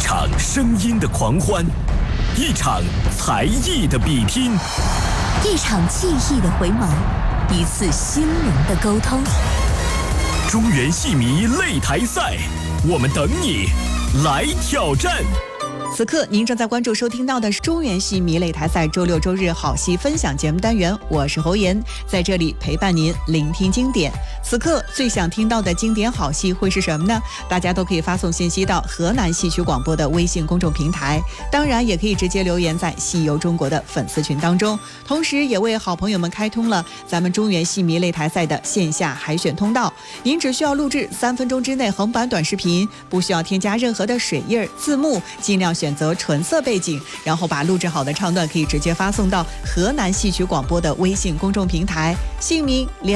场声音的狂欢，一场才艺的比拼， 一场记忆的回眸，一次心灵的沟通。 中原戏迷擂台赛，我们等你来挑战。 此刻您正在关注收听到的是中原戏迷擂台赛周六周日好戏分享节目单元，我是侯妍，在这里陪伴您聆听经典。此刻最想听到的经典好戏会是什么呢？大家都可以发送信息到河南戏曲广播的微信公众平台，当然也可以直接留言在戏游中国的粉丝群当中，同时也为好朋友们开通了咱们中原戏迷擂台赛的线下海选通道。您只需要录制3分钟之内横版短视频，不需要添加任何的水印字幕，尽量选择纯色背景，然后把录制好的唱段可以直接发送到河南戏曲广播的微信公众平台，姓名